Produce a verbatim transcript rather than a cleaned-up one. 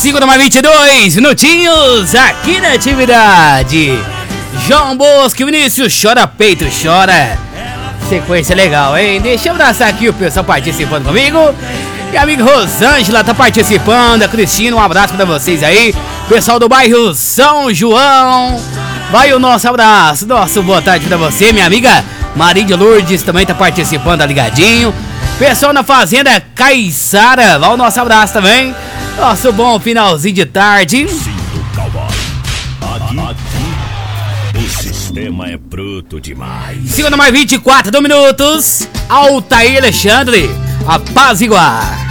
Segunda mais vinte e dois minutinhos aqui na atividade. João Bosco e Vinícius, chora peito, chora. Sequência legal, hein? Deixa eu abraçar aqui o pessoal participando comigo. Minha amiga Rosângela tá participando, a Cristina, um abraço pra vocês aí. Pessoal do bairro São João, vai o nosso abraço, nosso boa tarde pra você. Minha amiga Maria de Lourdes também tá participando, tá ligadinho. Pessoal na fazenda Caiçara, vai o nosso abraço também. Nosso bom finalzinho de tarde. Aqui, aqui, o sistema é bruto demais. Segunda mais vinte e quatro minutos. Altair Alexandre, apaziguar.